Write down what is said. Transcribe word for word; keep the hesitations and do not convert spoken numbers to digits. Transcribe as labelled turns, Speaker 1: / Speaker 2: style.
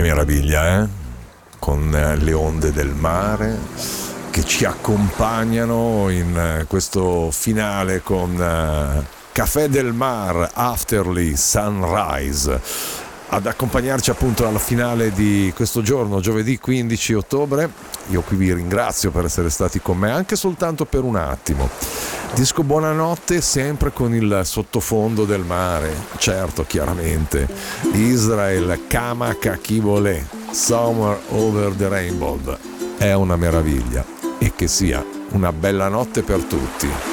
Speaker 1: Che meraviglia, eh? Con le onde del mare che ci accompagnano in questo finale con Café del Mar, Afterly, Sunrise. Ad accompagnarci appunto alla finale di questo giorno, giovedì quindici ottobre. Io qui vi ringrazio per essere stati con me anche soltanto per un attimo. Disco buonanotte sempre con il sottofondo del mare, certo, chiaramente. Israel Kama Kakivole, Summer Over the Rainbow. È una meraviglia, e che sia una bella notte per tutti.